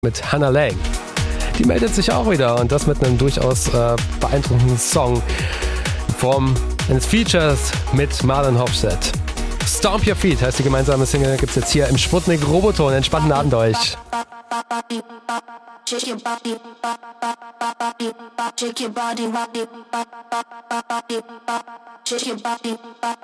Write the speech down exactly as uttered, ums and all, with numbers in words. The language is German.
mit Hannah Lang. Die meldet sich auch wieder und das mit einem durchaus äh, beeindruckenden Song in Form eines Features mit Marlon Hofstedt. Stomp Your Feet heißt die gemeinsame Single, gibt's jetzt hier im Sputnik Roboton. Entspannten Abend euch. Shake your body, shake your body, shake your body.